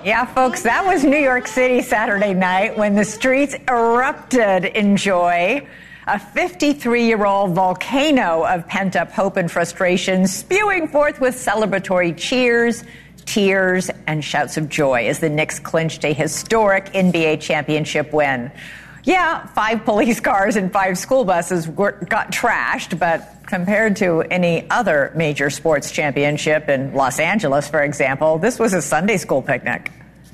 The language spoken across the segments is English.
Yeah, folks, that was New York City Saturday night when the streets erupted in joy. A 53-year-old volcano of pent-up hope and frustration spewing forth with celebratory cheers, tears, and shouts of joy as the Knicks clinched a historic NBA championship win. Yeah, 5 police cars and 5 school buses got trashed, but compared to any other major sports championship in Los Angeles, for example, this was a Sunday school picnic.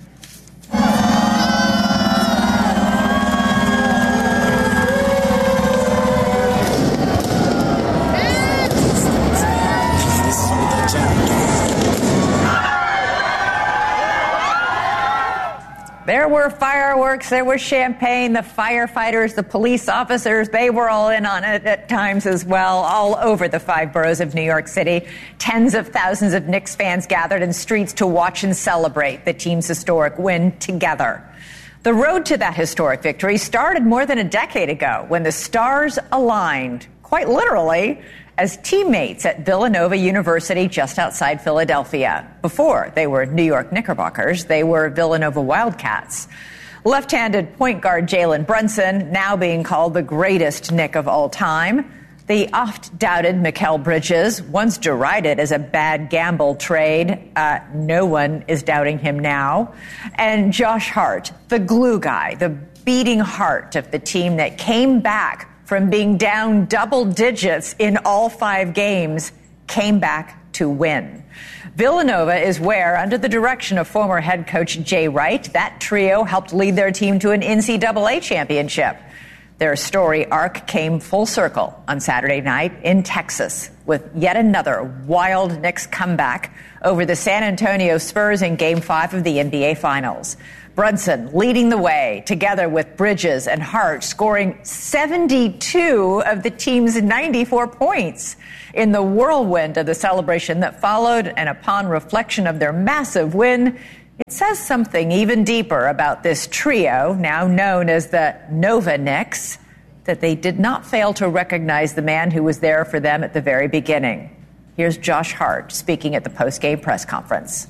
There were fireworks, there was champagne, the firefighters, the police officers, they were all in on it at times as well, all over the 5 boroughs of New York City. Tens of thousands of Knicks fans gathered in streets to watch and celebrate the team's historic win together. The road to that historic victory started more than a decade ago when the stars aligned, quite literally, as teammates at Villanova University just outside Philadelphia. Before they were New York Knickerbockers, they were Villanova Wildcats. Left-handed point guard Jalen Brunson, now being called the greatest Knick of all time. The oft-doubted Mikal Bridges, once derided as a bad gamble trade. No one is doubting him now. And Josh Hart, the glue guy, the beating heart of the team that came back from being down double digits in all 5 games, came back to win. Villanova is where, under the direction of former head coach Jay Wright, that trio helped lead their team to an NCAA championship. Their story arc came full circle on Saturday night in Texas with yet another wild Knicks comeback over the San Antonio Spurs in Game 5 of the NBA Finals. Brunson leading the way, together with Bridges and Hart, scoring 72 of the team's 94 points in the whirlwind of the celebration that followed. And upon reflection of their massive win, it says something even deeper about this trio, now known as the Nova Knicks, that they did not fail to recognize the man who was there for them at the very beginning. Here's Josh Hart speaking at the post-game press conference.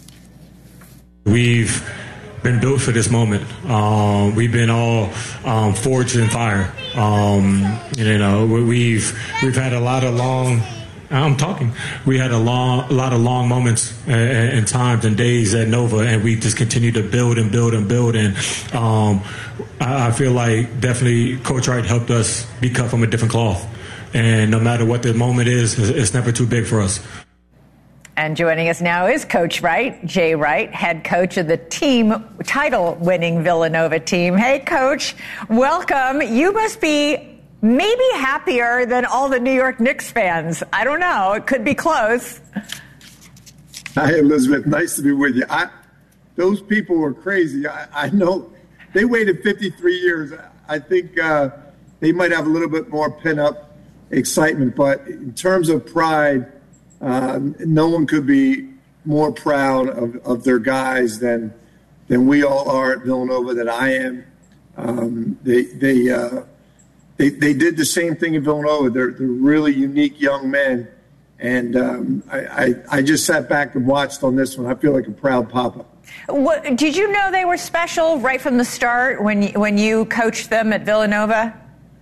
We've been built for this moment. We've been all forged in fire. We've had a lot of long. We had a lot of long moments and times and days at Nova, and we just continue to build and build and build. And I feel like definitely Coach Wright helped us be cut from a different cloth. And no matter what the moment is, it's never too big for us. And joining us now is Coach Wright, Jay Wright, head coach of the team title-winning Villanova team. Hey, Coach, welcome. You must be maybe happier than all the New York Knicks fans. I don't know. It could be close. Hi, Elizabeth. Nice to be with you. Those people were crazy. I know they waited 53 years. I think they might have a little bit more pent-up excitement. But in terms of pride, no one could be more proud of their guys than we all are at Villanova, that I am. They did the same thing in Villanova. They're really unique young men. And I just sat back and watched on this one. I feel like a proud papa. What, did you know they were special right from the start when you coached them at Villanova?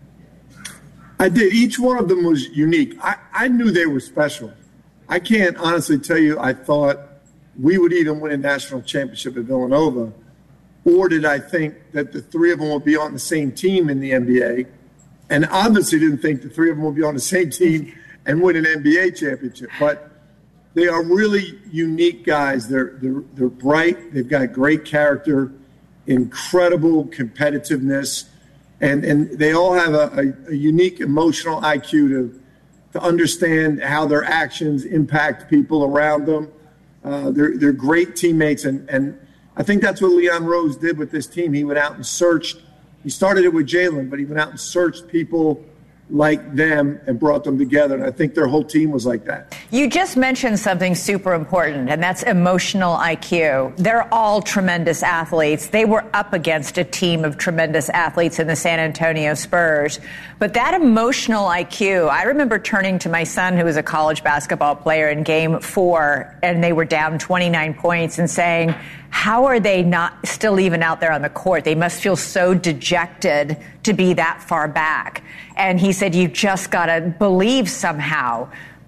I did. Each one of them was unique. I knew they were special. I can't honestly tell you I thought we would even win a national championship at Villanova, or did I think that the 3 of them would be on the same team in the NBA, and obviously didn't think the 3 of them would be on the same team and win an NBA championship. But they are really unique guys. They're bright. They've got great character, incredible competitiveness, and they all have a unique emotional IQ to understand how their actions impact people around them. They're great teammates, and I think that's what Leon Rose did with this team. He went out and searched. He started it with Jalen, but he went out and searched people like them and brought them together. And I think their whole team was like that. You just mentioned something super important, and that's emotional IQ. They're all tremendous athletes. They were up against a team of tremendous athletes in the San Antonio Spurs. But that emotional IQ, I remember turning to my son, who was a college basketball player, in Game 4, and they were down 29 points, and saying, how are they not still even out there on the court? They must feel so dejected to be that far back. And he said, you just got to believe somehow.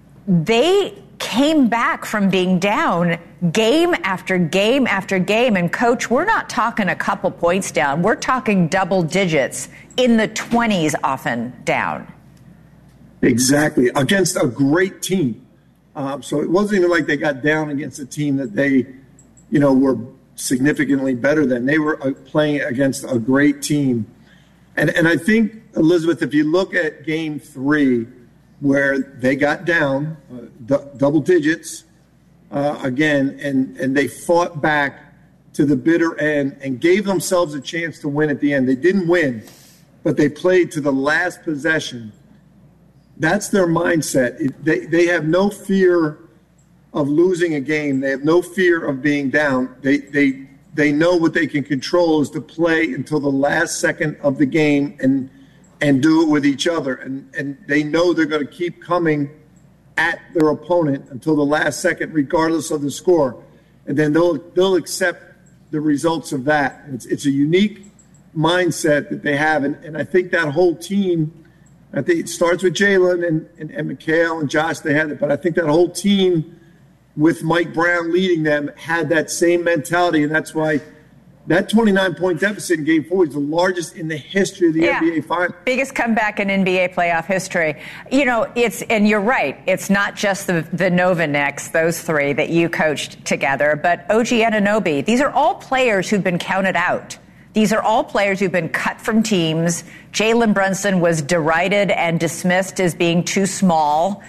They came back from being down game after game after game. And, Coach, we're not talking a couple points down. We're talking double digits, in the 20s often down. Exactly. Against a great team. So it wasn't even like they got down against a team that they, were significantly better than. They were playing against a great team. And I think, Elizabeth, if you look at Game 3, where they got down double digits again, and they fought back to the bitter end and gave themselves a chance to win at the end. They didn't win, but they played to the last possession. That's their mindset. They have no fear of losing a game. They have no fear of being down. They know what they can control is to play until the last second of the game and do it with each other. And they know they're going to keep coming at their opponent until the last second, regardless of the score. And then they'll accept the results of that. It's a unique mindset that they have. And I think that whole team, I think it starts with Jalen and Mikal and Josh, they had it. But I think that whole team, with Mike Brown leading them, had that same mentality. And that's why that 29-point deficit in Game 4 is the largest in the history of the NBA Finals. Biggest comeback in NBA playoff history. And you're right, it's not just the Nova Knicks, those three that you coached together, but OG Anunoby. These are all players who've been counted out. These are all players who've been cut from teams. Jalen Brunson was derided and dismissed as being too small.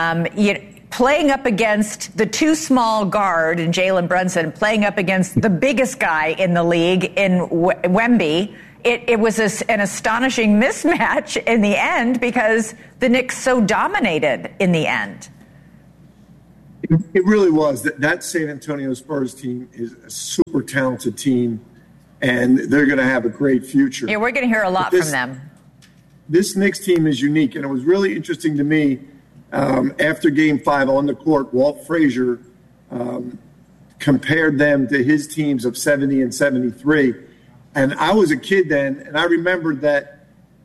Playing up against the too small guard in Jalen Brunson, playing up against the biggest guy in the league in Wemby, it was an astonishing mismatch in the end because the Knicks so dominated in the end. It really was. That San Antonio Spurs team is a super talented team, and they're going to have a great future. Yeah, we're going to hear a lot from them. This Knicks team is unique, and it was really interesting to me. After Game 5 on the court, Walt Frazier compared them to his teams of 70 and 73. And I was a kid then, and I remembered that,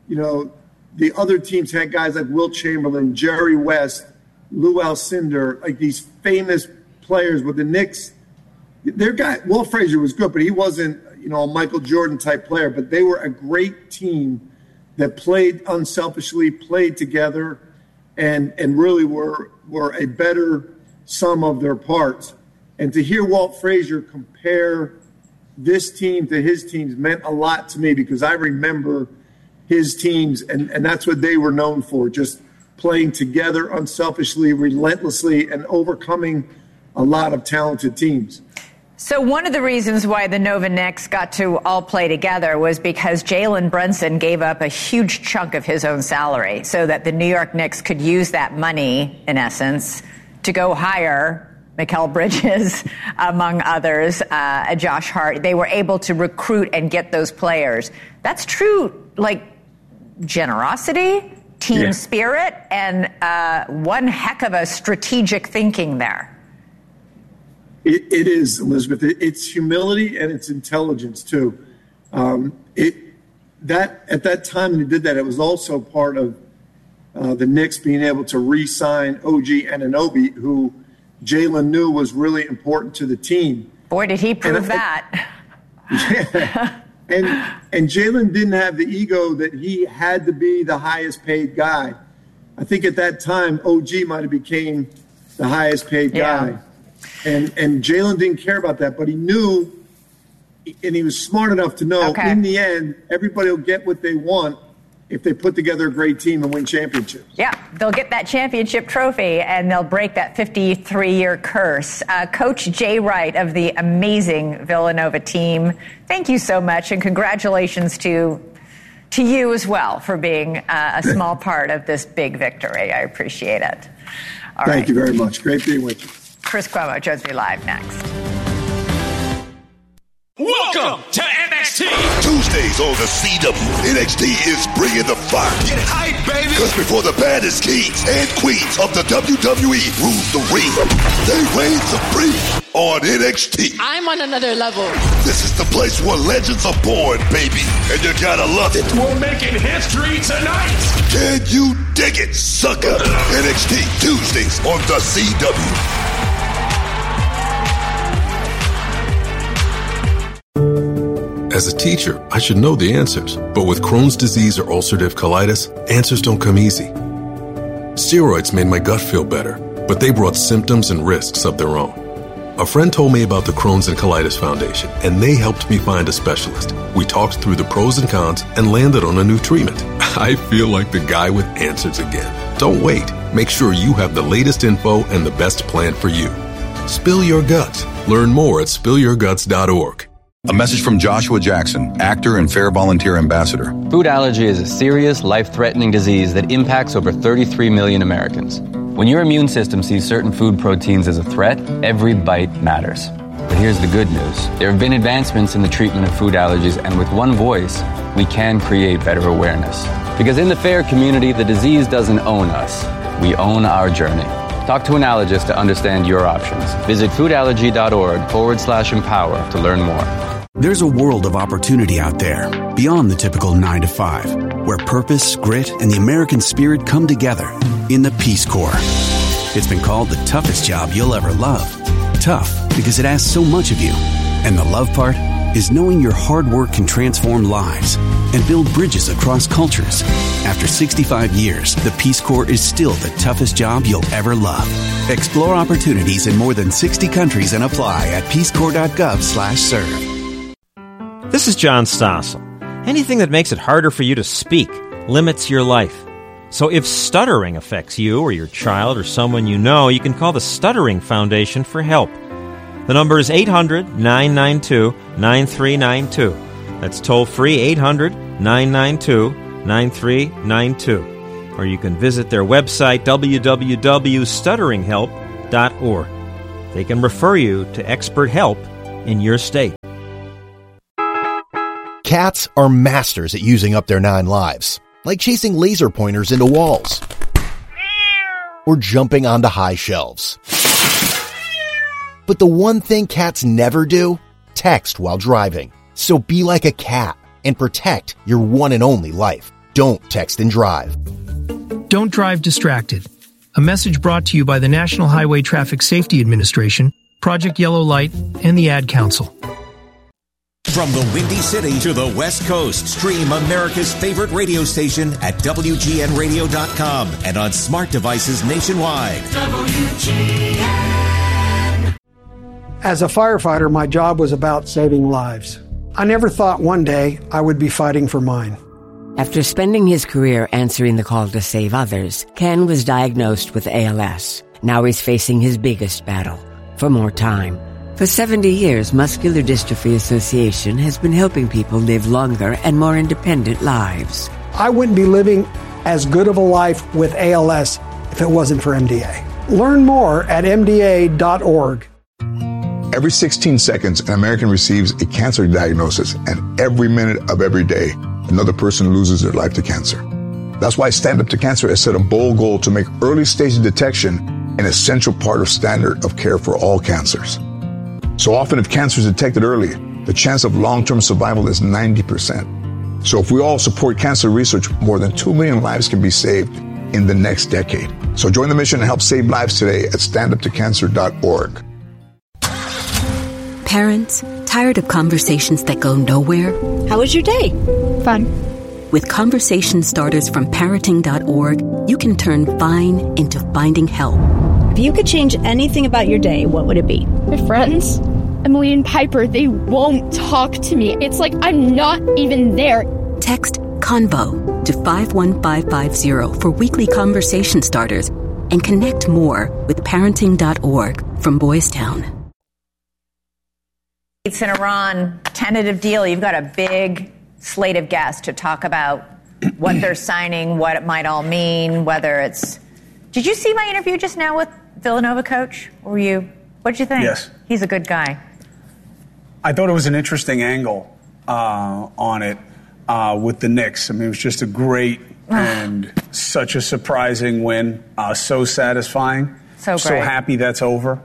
the other teams had guys like Wilt Chamberlain, Jerry West, Lou Alcindor, like these famous players. But the Knicks, Walt Frazier was good, but he wasn't, a Michael Jordan type player. But they were a great team that played unselfishly, played together, and really were a better sum of their parts. And to hear Walt Frazier compare this team to his teams meant a lot to me because I remember his teams, and that's what they were known for, just playing together unselfishly, relentlessly, and overcoming a lot of talented teams. So one of the reasons why the Nova Knicks got to all play together was because Jalen Brunson gave up a huge chunk of his own salary so that the New York Knicks could use that money, in essence, to go hire Mikal Bridges, among others, Josh Hart. They were able to recruit and get those players. That's true, generosity, team spirit, and one heck of a strategic thinking there. It is, Elizabeth. It's humility and it's intelligence too. At that time when he did that, it was also part of the Knicks being able to re-sign OG Anunoby, who Jalen knew was really important to the team. Boy, did he prove that! Yeah, and Jalen didn't have the ego that he had to be the highest paid guy. I think at that time OG might have became the highest paid guy. And Jalen didn't care about that, but he knew, and he was smart enough to know, in the end, everybody will get what they want if they put together a great team and win championships. Yeah, they'll get that championship trophy, and they'll break that 53-year curse. Coach Jay Wright of the amazing Villanova team, thank you so much, and congratulations to to you as well for being a small part of this big victory. I appreciate it. Thank you very much. Great being with you. Chris Cuomo joins me live next. Welcome to NXT. Tuesdays on the CW, NXT is bringing the fire. Get hype, baby. Because before the baddest kings and queens of the WWE rule the ring, they reign supreme on NXT. I'm on another level. This is the place where legends are born, baby. And you gotta love it. We're making history tonight. Can you dig it, sucker? NXT Tuesdays on the CW. As a teacher, I should know the answers. But with Crohn's disease or ulcerative colitis, answers don't come easy. Steroids made my gut feel better, but they brought symptoms and risks of their own. A friend told me about the Crohn's and Colitis Foundation, and they helped me find a specialist. We talked through the pros and cons and landed on a new treatment. I feel like the guy with answers again. Don't wait. Make sure you have the latest info and the best plan for you. Spill your guts. Learn more at spillyourguts.org. A message from Joshua Jackson, actor and Fair Volunteer Ambassador. Food allergy is a serious, life-threatening disease that impacts over 33 million Americans. When your immune system sees certain food proteins as a threat, every bite matters. But here's the good news. There have been advancements in the treatment of food allergies, and with one voice, we can create better awareness. Because in the FAIR community, the disease doesn't own us. We own our journey. Talk to an allergist to understand your options. Visit foodallergy.org/empower to learn more. There's a world of opportunity out there, beyond the typical 9 to 5, where purpose, grit, and the American spirit come together in the Peace Corps. It's been called the toughest job you'll ever love. Tough because it asks so much of you. And the love part is knowing your hard work can transform lives and build bridges across cultures. After 65 years, the Peace Corps is still the toughest job you'll ever love. Explore opportunities in more than 60 countries and apply at peacecorps.gov/serve. This is John Stossel. Anything that makes it harder for you to speak limits your life. So if stuttering affects you or your child or someone you know, you can call the Stuttering Foundation for help. The number is 800-992-9392. That's toll-free 800-992-9392. Or you can visit their website, www.stutteringhelp.org. They can refer you to expert help in your state. Cats are masters at using up their 9 lives, like chasing laser pointers into walls or jumping onto high shelves. But the one thing cats never do? Text while driving. So be like a cat and protect your one and only life. Don't text and drive. Don't drive distracted. A message brought to you by the National Highway Traffic Safety Administration, Project Yellow Light, and the Ad Council. From the Windy City to the West Coast, stream America's favorite radio station at WGNradio.com and on smart devices nationwide. WGN. As a firefighter, my job was about saving lives. I never thought one day I would be fighting for mine. After spending his career answering the call to save others, Ken was diagnosed with ALS. Now he's facing his biggest battle, for more time. For 70 years, Muscular Dystrophy Association has been helping people live longer and more independent lives. I wouldn't be living as good of a life with ALS if it wasn't for MDA. Learn more at MDA.org. Every 16 seconds, an American receives a cancer diagnosis, and every minute of every day, another person loses their life to cancer. That's why Stand Up to Cancer has set a bold goal to make early stage detection an essential part of standard of care for all cancers. So often, if cancer is detected early, the chance of long-term survival is 90%. So if we all support cancer research, more than 2 million lives can be saved in the next decade. So join the mission and help save lives today at standuptocancer.org. Parents, tired of conversations that go nowhere? How was your day? Fun. With conversation starters from parenting.org, you can turn fine into finding help. If you could change anything about your day, what would it be? My friends, Emily and Piper, they won't talk to me. It's like I'm not even there. Text CONVO to 51550 for weekly conversation starters and connect more with parenting.org from Boys Town. It's in Iran, tentative deal. You've got a big slate of guests to talk about what they're signing, what it might all mean, whether it's... Did you see my interview just now with Villanova coach? What did you think? Yes. He's a good guy. I thought it was an interesting angle on it with the Knicks. I mean, it was just a great and such a surprising win. So satisfying. So great. So happy that's over.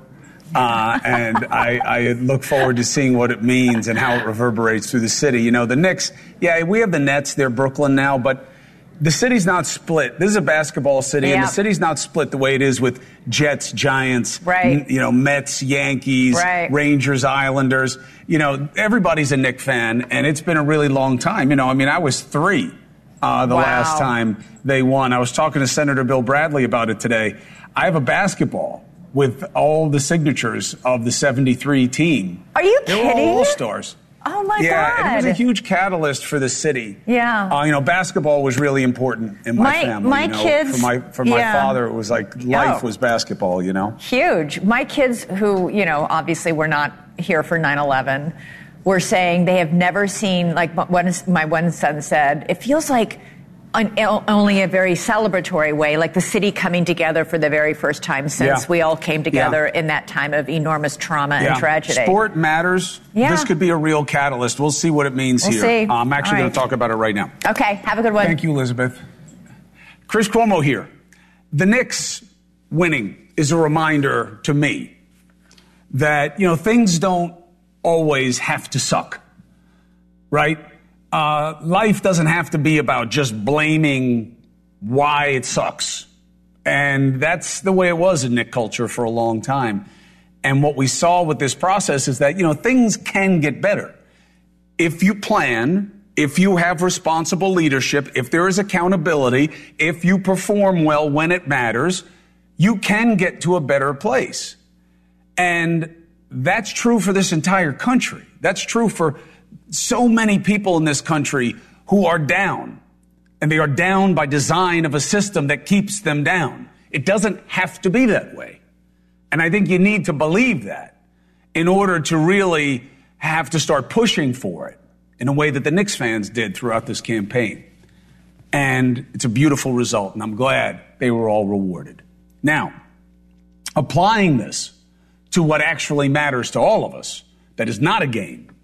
And I look forward to seeing what it means and how it reverberates through the city. You know, the Knicks, we have the Nets. They're Brooklyn now, but the city's not split. This is a basketball city, and the city's not split the way it is with Jets, Giants, Mets, Yankees, Rangers, Islanders. You know, everybody's a Knick fan, and it's been a really long time. You know, I mean, I was 3 last time they won. I was talking to Senator Bill Bradley about it today. I have a basketball with all the signatures of the 73 team. Are you kidding? kidding? They were all-stars. Oh, my God. Yeah, it was a huge catalyst for the city. Yeah. You know, basketball was really important in my family. My kids... For my father, it was like life was basketball, you know? Huge. My kids who, you know, obviously were not here for 9/11, were saying they have never seen, like my one son said, it feels like only a very celebratory way, like the city coming together for the very first time since we all came together in that time of enormous trauma and tragedy. Sport matters. Yeah. This could be a real catalyst. We'll see what it means We'll here. see. I'm actually going to talk about it right now. Okay, have a good one. Thank you, Elizabeth. Chris Cuomo here. The Knicks winning is a reminder to me that, you know, things don't always have to suck, right? Life doesn't have to be about just blaming why it sucks. And that's the way it was in Knick culture for a long time. And what we saw with this process is that, you know, things can get better. If you plan, if you have responsible leadership, if there is accountability, if you perform well when it matters, you can get to a better place. And that's true for this entire country. That's true for so many people in this country who are down, and they are down by design of a system that keeps them down. It doesn't have to be that way. And I think you need to believe that in order to really have to start pushing for it in a way that the Knicks fans did throughout this campaign. And it's a beautiful result, and I'm glad they were all rewarded. Now, applying this to what actually matters to all of us, that is not a game,